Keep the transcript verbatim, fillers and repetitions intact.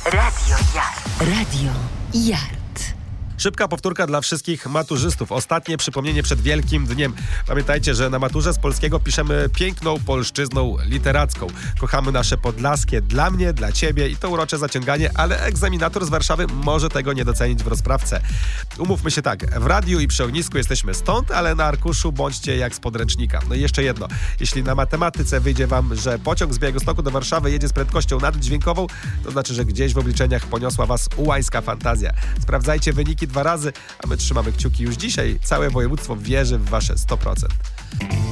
Radio Yard. Radio Yard. Szybka powtórka dla wszystkich maturzystów. Ostatnie przypomnienie przed Wielkim Dniem. Pamiętajcie, że na maturze z polskiego piszemy piękną polszczyzną literacką. Kochamy nasze podlaskie dla mnie, dla ciebie i to urocze zaciąganie, ale egzaminator z Warszawy może tego nie docenić w rozprawce. Umówmy się tak, w radiu i przy ognisku jesteśmy stąd, ale na arkuszu bądźcie jak z podręcznika. No i jeszcze jedno, jeśli na matematyce wyjdzie wam, że pociąg z Białegostoku do Warszawy jedzie z prędkością naddźwiękową, to znaczy, że gdzieś w obliczeniach poniosła was ułańska fantazja. Sprawdzajcie wyniki dwa razy, a my trzymamy kciuki już dzisiaj. Całe województwo wierzy w wasze sto procent.